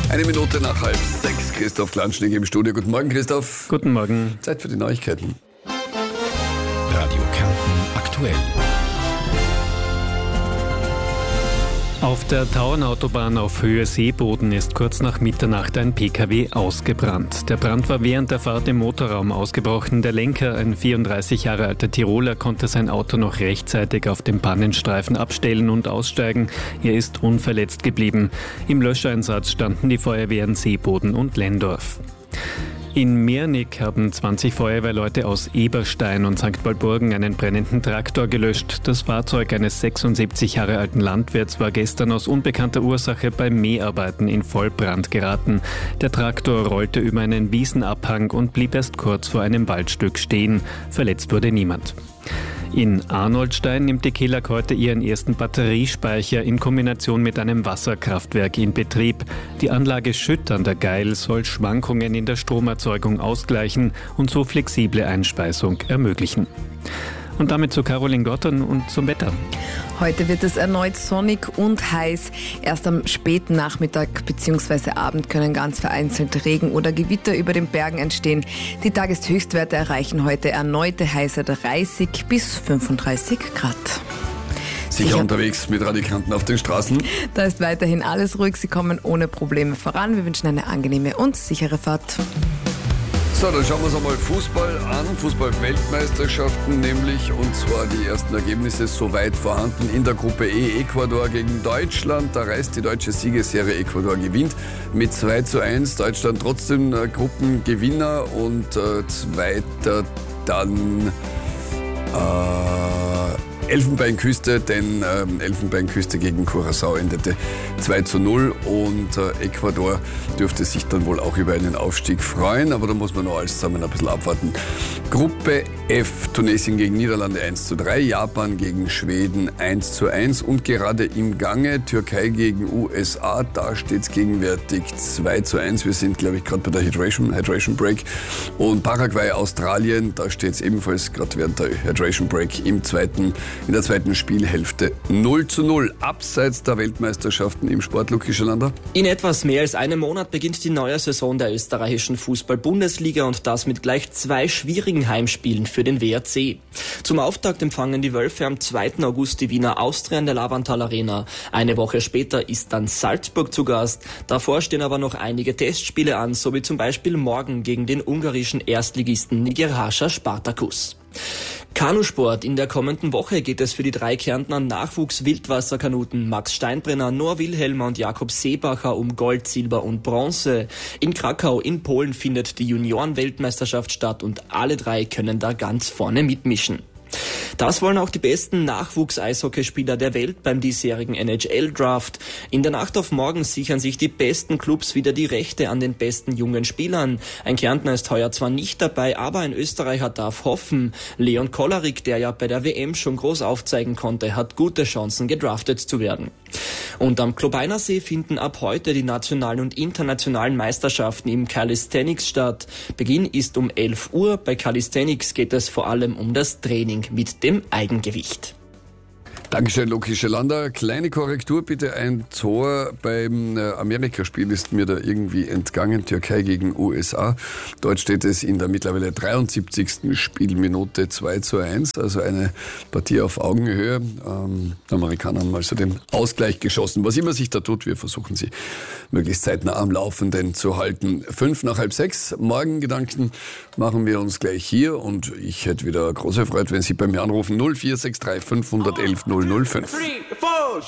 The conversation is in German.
Eine Minute nach 5:30. Christoph Klanschnig im Studio. Guten Morgen, Christoph. Guten Morgen. Zeit für die Neuigkeiten. Radio Kärnten aktuell. Auf der Tauernautobahn auf Höhe Seeboden ist kurz nach Mitternacht ein PKW ausgebrannt. Der Brand war während der Fahrt im Motorraum ausgebrochen. Der Lenker, ein 34 Jahre alter Tiroler, konnte sein Auto noch rechtzeitig auf dem Pannenstreifen abstellen und aussteigen. Er ist unverletzt geblieben. Im Löscheinsatz standen die Feuerwehren Seeboden und Lendorf. In Miernig haben 20 Feuerwehrleute aus Eberstein und St. Walburgen einen brennenden Traktor gelöscht. Das Fahrzeug eines 76 Jahre alten Landwirts war gestern aus unbekannter Ursache bei Mäharbeiten in Vollbrand geraten. Der Traktor rollte über einen Wiesenabhang und blieb erst kurz vor einem Waldstück stehen. Verletzt wurde niemand. In Arnoldstein nimmt die KELAG heute ihren ersten Batteriespeicher in Kombination mit einem Wasserkraftwerk in Betrieb. Die Anlage Schütt an der Geil soll Schwankungen in der Stromerzeugung ausgleichen und so flexible Einspeisung ermöglichen. Und damit zu Caroline Gottern und zum Wetter. Heute wird es erneut sonnig und heiß. Erst am späten Nachmittag bzw. Abend können ganz vereinzelt Regen oder Gewitter über den Bergen entstehen. Die Tageshöchstwerte erreichen heute erneute heiße 30 bis 35 Grad. Sicher unterwegs mit Radio Kärnten auf den Straßen. Da ist weiterhin alles ruhig. Sie kommen ohne Probleme voran. Wir wünschen eine angenehme und sichere Fahrt. So, dann schauen wir uns einmal Fußball an. Fußball-Weltmeisterschaften nämlich. Und zwar die ersten Ergebnisse soweit vorhanden in der Gruppe E. Ecuador gegen Deutschland. Da reißt die deutsche Siegesserie. Ecuador gewinnt mit 2:1. Deutschland trotzdem Gruppengewinner. Und zweiter dann Elfenbeinküste, denn Elfenbeinküste gegen Curaçao endete 2:0 und Ecuador dürfte sich dann wohl auch über einen Aufstieg freuen, aber da muss man noch alles zusammen ein bisschen abwarten. Gruppe F, Tunesien gegen Niederlande 1:3, Japan gegen Schweden 1:1 und gerade im Gange Türkei gegen USA, da steht es gegenwärtig 2:1. Wir sind, glaube ich, gerade bei der Hydration Break. Und Paraguay, Australien, da steht es ebenfalls gerade während der Hydration Break in der zweiten Spielhälfte 0:0. Abseits der Weltmeisterschaften im Sport, Luki Schalander. In etwas mehr als einem Monat beginnt die neue Saison der österreichischen Fußball-Bundesliga und das mit gleich 2 schwierigen Heimspielen für den WRC. Zum Auftakt empfangen die Wölfe am 2. August die Wiener Austria in der Lavantal Arena. Eine Woche später ist dann Salzburg zu Gast. Davor stehen aber noch einige Testspiele an, so wie zum Beispiel morgen gegen den ungarischen Erstligisten Nigerhacha Spartakus. Kanusport. In der kommenden Woche geht es für die 3 Kärntner Nachwuchs-Wildwasserkanuten Max Steinbrenner, Noah Wilhelmer und Jakob Seebacher um Gold, Silber und Bronze. In Krakau in Polen findet die Junioren-Weltmeisterschaft statt und alle 3 können da ganz vorne mitmischen. Das wollen auch die besten Nachwuchs-Eishockeyspieler der Welt beim diesjährigen NHL-Draft. In der Nacht auf morgen sichern sich die besten Clubs wieder die Rechte an den besten jungen Spielern. Ein Kärntner ist heuer zwar nicht dabei, aber ein Österreicher darf hoffen. Leon Kollarik, der ja bei der WM schon groß aufzeigen konnte, hat gute Chancen, gedraftet zu werden. Und am Klobeinersee finden ab heute die nationalen und internationalen Meisterschaften im Calisthenics statt. Beginn ist um 11 Uhr. Bei Calisthenics geht es vor allem um das Training mit dem Eigengewicht. Dankeschön, Luki Schalander. Kleine Korrektur bitte, ein Tor beim Amerikaspiel ist mir da irgendwie entgangen. Türkei gegen USA. Dort steht es in der mittlerweile 73. Spielminute 2:1, also eine Partie auf Augenhöhe. Die Amerikaner haben also den Ausgleich geschossen. Was immer sich da tut, wir versuchen sie möglichst zeitnah am Laufenden zu halten. 5:05. Morgengedanken machen wir uns gleich hier und ich hätte wieder große Freude, wenn Sie bei mir anrufen. 0463 511 005.